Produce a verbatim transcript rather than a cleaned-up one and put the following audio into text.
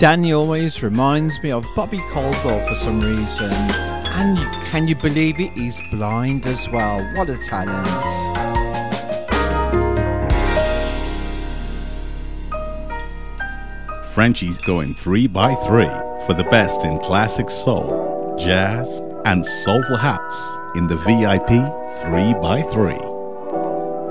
Danny always reminds me of Bobby Caldwell for some reason. And you, can you believe it? He's blind as well. What a talent. Frenchie's going three by three for the best in classic soul, jazz, and soulful house in the V I P three by three.